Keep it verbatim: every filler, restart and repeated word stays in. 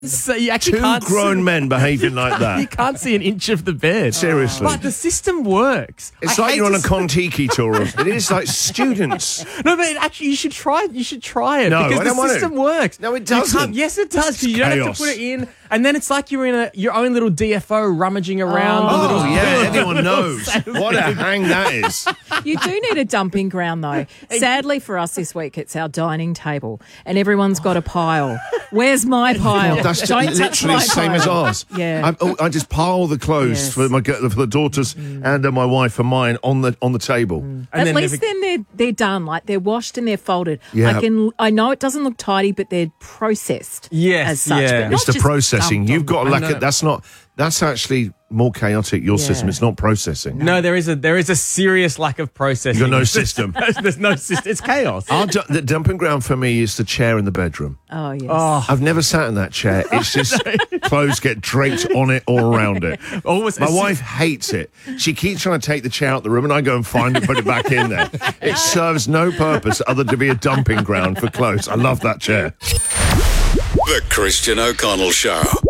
So you actually Two can't grown see, men behaving like you that. can't see an inch of the bed. Seriously. But the system works. It's I like hate you're on to a s- Kon-Tiki tour. It is like students. No, but actually, you should try. You should try it No, because I the don't want system to. works. No, it You doesn't. can't- Yes, it does. 'Cause you don't have chaos. to put it in, and then it's like you're in a your own little D F O rummaging around. the Oh, little yeah, anyone knows. What a hang that is. You do need a dumping ground, though. Sadly for us this week, it's our dining table, and everyone's got a pile. Where's my pile? That's Don't just touch literally my the same pile. as ours. Yeah. I, oh, I just pile the clothes Yes. for my for the daughters and uh, my wife and mine on the on the table. And At then least they've- then they're they're done. Like they're washed and they're folded. Yeah. I can. I know it doesn't look tidy, but they're processed. Yes, as such. yeah. But not It's the just processing. dumped You've on got the- like I a, know. that's not that's actually more chaotic. Your Yeah. system. It's not processing. No, there is a there is a serious lack of processing. You've got no system. There's no system. It's chaos. Our du- the dumping ground for me is the chair in the bedroom. Oh yes. Oh, I've never sat in that chair. It's just clothes get draped on it or around it. almost. My wife hates it. She keeps trying to take the chair out of the room, and I go and find it, put it back in there. It serves no purpose other than to be a dumping ground for clothes. I love that chair. The Christian O'Connell Show.